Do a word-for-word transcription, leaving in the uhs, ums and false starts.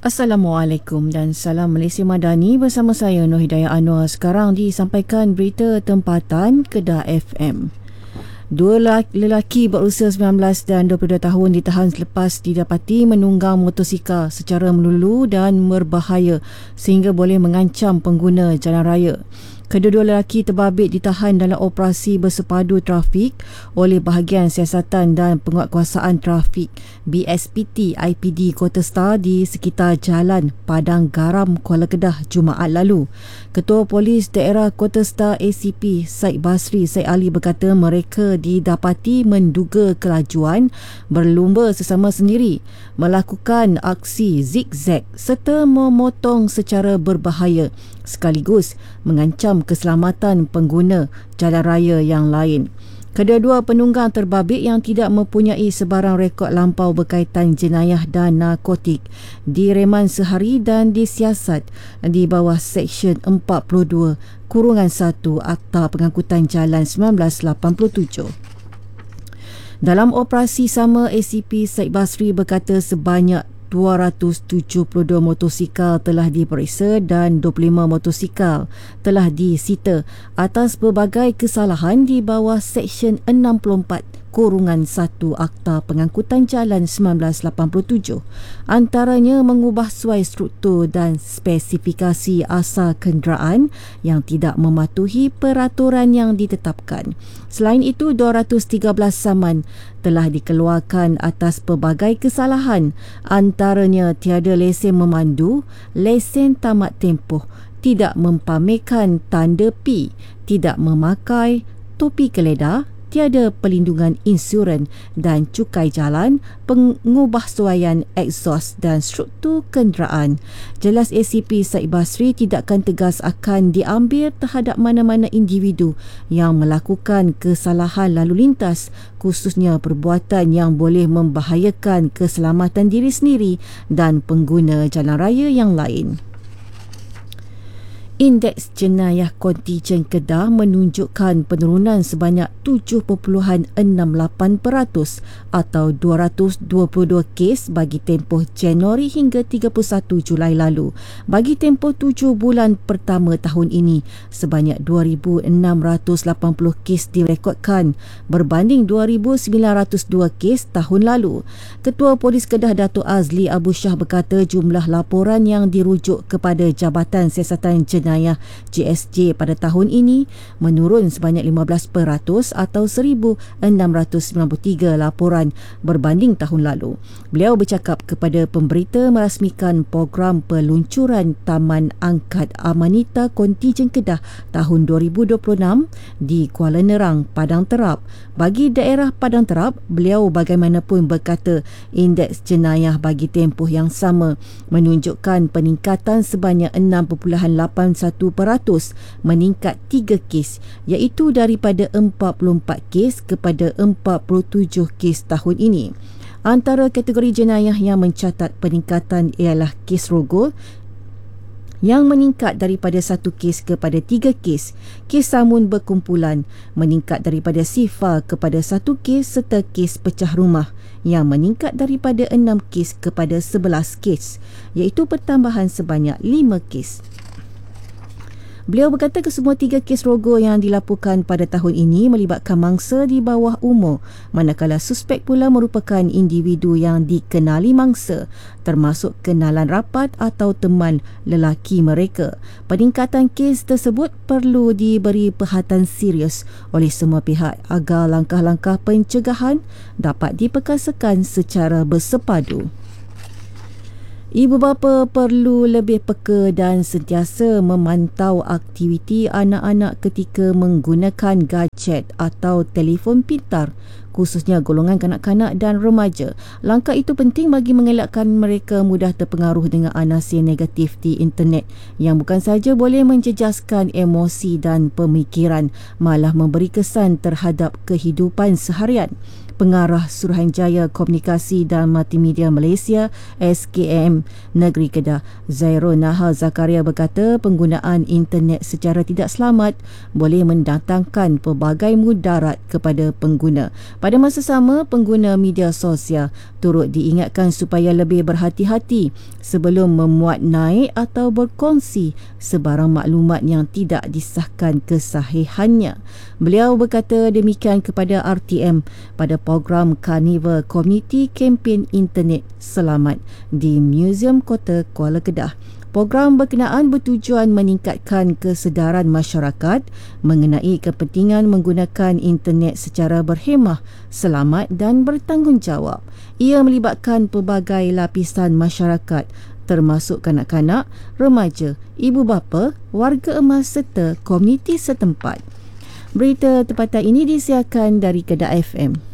Assalamualaikum dan salam Malaysia Madani, bersama saya Nur Hidayah Anwar. Sekarang disampaikan berita tempatan Kedah F M. Dua lelaki berusia sembilan belas dan dua puluh dua tahun ditahan selepas didapati menunggang motosikal secara melulu dan berbahaya sehingga boleh mengancam pengguna jalan raya. Kedua-dua lelaki terbabit ditahan dalam operasi bersepadu trafik oleh Bahagian Siasatan dan Penguatkuasaan Trafik B S P T I P D Kota Star di sekitar Jalan Padang Garam, Kuala Kedah Jumaat lalu. Ketua Polis Daerah Kota Star A C P Syed Basri Syed Ali berkata mereka didapati menduga kelajuan, berlumba sesama sendiri, melakukan aksi zigzag serta memotong secara berbahaya sekaligus mengancam keselamatan pengguna jalan raya yang lain. Kedua-dua penunggang terbabit yang tidak mempunyai sebarang rekod lampau berkaitan jenayah dan narkotik direman sehari dan disiasat di bawah Seksyen empat puluh dua kurungan satu Akta Pengangkutan Jalan seribu sembilan ratus lapan puluh tujuh. Dalam operasi sama, A C P Syed Basri berkata sebanyak dua ratus tujuh puluh dua motosikal telah diperiksa dan dua puluh lima motosikal telah disita atas pelbagai kesalahan di bawah Seksyen enam puluh empat kurungan satu Akta Pengangkutan Jalan seribu sembilan ratus lapan puluh tujuh. Antaranya mengubah suai struktur dan spesifikasi asal kenderaan yang tidak mematuhi peraturan yang ditetapkan. Selain itu, dua ratus tiga belas saman telah dikeluarkan atas pelbagai kesalahan, antaranya tiada lesen memandu, lesen tamat tempoh, tidak mempamerkan tanda P, tidak memakai topi geledah, tiada perlindungan insurans dan cukai jalan, pengubahsuaian exhaust dan struktur kenderaan. Jelas A C P Syed Basri tindakan tegas akan diambil terhadap mana-mana individu yang melakukan kesalahan lalu lintas, khususnya perbuatan yang boleh membahayakan keselamatan diri sendiri dan pengguna jalan raya yang lain. Indeks jenayah kontijen Kedah menunjukkan penurunan sebanyak tujuh perpuluhan enam lapan peratus atau dua ratus dua puluh dua kes bagi tempoh Januari hingga tiga puluh satu Julai lalu. Bagi tempoh tujuh bulan pertama tahun ini, sebanyak dua ribu enam ratus lapan puluh kes direkodkan berbanding dua ribu sembilan ratus dua kes tahun lalu. Ketua Polis Kedah Datuk Azli Abu Shah berkata jumlah laporan yang dirujuk kepada Jabatan Siasatan Jenayah J S J pada tahun ini menurun sebanyak lima belas peratus atau seribu enam ratus sembilan puluh tiga laporan berbanding tahun lalu. Beliau bercakap kepada pemberita merasmikan program peluncuran Taman Angkat Amanita Kontijen Kedah tahun dua ribu dua puluh enam di Kuala Nerang, Padang Terap. Bagi daerah Padang Terap, beliau bagaimanapun berkata indeks jenayah bagi tempoh yang sama menunjukkan peningkatan sebanyak enam perpuluhan lapan satu peratus, meningkat tiga kes, iaitu daripada empat puluh empat kes kepada empat puluh tujuh kes tahun ini. Antara kategori jenayah yang mencatat peningkatan ialah kes rogol yang meningkat daripada satu kes kepada tiga kes, kes samun berkumpulan meningkat daripada sifar kepada satu kes serta kes pecah rumah yang meningkat daripada enam kes kepada sebelas kes, iaitu pertambahan sebanyak lima kes. Beliau berkata kesemua tiga kes rogol yang dilaporkan pada tahun ini melibatkan mangsa di bawah umur, manakala suspek pula merupakan individu yang dikenali mangsa, termasuk kenalan rapat atau teman lelaki mereka. Peningkatan kes tersebut perlu diberi perhatian serius oleh semua pihak agar langkah-langkah pencegahan dapat diperkasakan secara bersepadu. Ibu bapa perlu lebih peka dan sentiasa memantau aktiviti anak-anak ketika menggunakan gadget atau telefon pintar, khususnya golongan kanak-kanak dan remaja. Langkah itu penting bagi mengelakkan mereka mudah terpengaruh dengan anasir negatif di internet yang bukan sahaja boleh menjejaskan emosi dan pemikiran, malah memberi kesan terhadap kehidupan seharian. Pengarah Suruhanjaya Komunikasi dan Multimedia Malaysia S K M Negeri Kedah Zairul Nahal Zakaria berkata penggunaan internet secara tidak selamat boleh mendatangkan pelbagai mudarat kepada pengguna. Pada masa sama, pengguna media sosial turut diingatkan supaya lebih berhati-hati sebelum memuat naik atau berkongsi sebarang maklumat yang tidak disahkan kesahihannya. Beliau berkata demikian kepada R T M pada program Carnival Community Campaign Internet Selamat di Museum Kota Kuala Kedah. Program berkenaan bertujuan meningkatkan kesedaran masyarakat mengenai kepentingan menggunakan internet secara berhemah, selamat dan bertanggungjawab. Ia melibatkan pelbagai lapisan masyarakat termasuk kanak-kanak, remaja, ibu bapa, warga emas serta komuniti setempat. Berita tempatan ini disiarkan dari Kedah F M.